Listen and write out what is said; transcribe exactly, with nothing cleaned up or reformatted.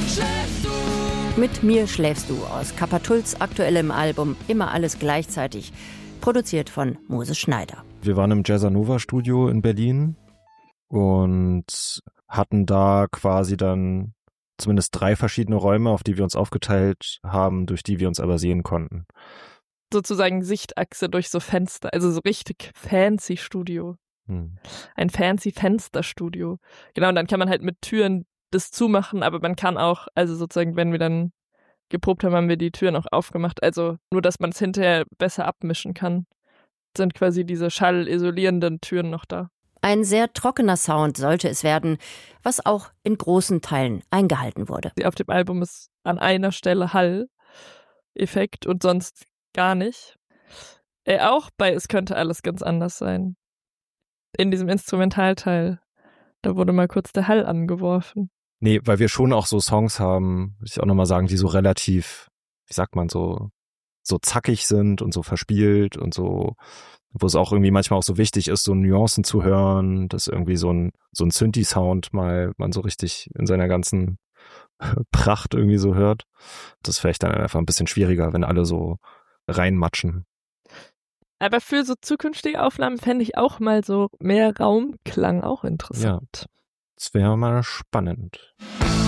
schläfst du. Mit mir schläfst du aus Kappa-Tulls aktuellem Album Immer alles gleichzeitig, produziert von Moses Schneider. Wir waren im Jazzanova-Studio in Berlin und hatten da quasi dann zumindest drei verschiedene Räume, auf die wir uns aufgeteilt haben, durch die wir uns aber sehen konnten. Sozusagen Sichtachse durch so Fenster, also so richtig fancy Studio. Hm. Ein fancy Fensterstudio. Genau, und dann kann man halt mit Türen das zumachen, aber man kann auch, also sozusagen, wenn wir dann geprobt haben, haben wir die Türen auch aufgemacht. Also nur, dass man es hinterher besser abmischen kann, sind quasi diese schallisolierenden Türen noch da. Ein sehr trockener Sound sollte es werden, was auch in großen Teilen eingehalten wurde. Auf dem Album ist an einer Stelle Hall-Effekt und sonst gar nicht. Äh, auch bei Es könnte alles ganz anders sein. In diesem Instrumentalteil, da wurde mal kurz der Hall angeworfen. Nee, weil wir schon auch so Songs haben, würde ich auch nochmal sagen, die so relativ, wie sagt man, so, so zackig sind und so verspielt und so, wo es auch irgendwie manchmal auch so wichtig ist, so Nuancen zu hören, dass irgendwie so ein, so ein Synthi-Sound mal man so richtig in seiner ganzen Pracht irgendwie so hört. Das ist vielleicht dann einfach ein bisschen schwieriger, wenn alle so reinmatschen. Aber für so zukünftige Aufnahmen fände ich auch mal so mehr Raumklang auch interessant. Ja, das wäre mal spannend.